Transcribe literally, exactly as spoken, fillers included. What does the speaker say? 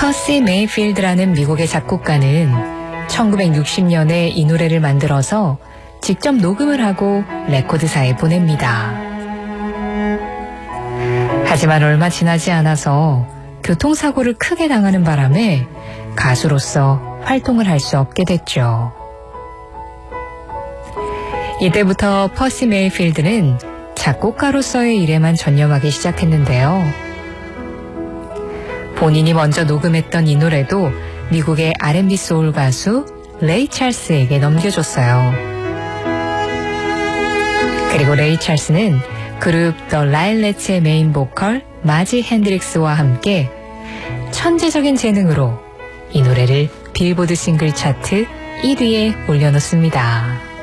퍼시 메이필드라는 미국의 작곡가는 천구백육십 년에 이 노래를 만들어서 직접 녹음을 하고 레코드사에 보냅니다. 하지만 얼마 지나지 않아서 교통사고를 크게 당하는 바람에 가수로서 활동을 할 수 없게 됐죠. 이때부터 퍼시 메이필드는 작곡가로서의 일에만 전념하기 시작했는데요. 본인이 먼저 녹음했던 이 노래도 미국의 알 앤 비 소울 가수 레이 찰스에게 넘겨줬어요. 그리고 레이 찰스는 그룹 더 라일렛의 메인 보컬 마지 핸드릭스와 함께 천재적인 재능으로 이 노래를 빌보드 싱글 차트 일 위에 올려놓습니다.